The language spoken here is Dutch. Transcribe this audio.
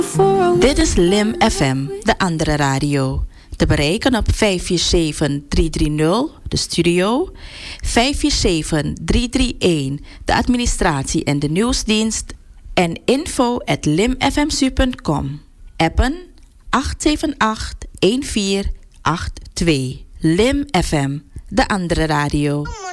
Dit is Lim FM, de andere radio. Te bereiken op 547-330, de studio. 547-331, de administratie en de nieuwsdienst. En info@limfmsu.com. Appen 878-1482. Lim FM, de andere radio.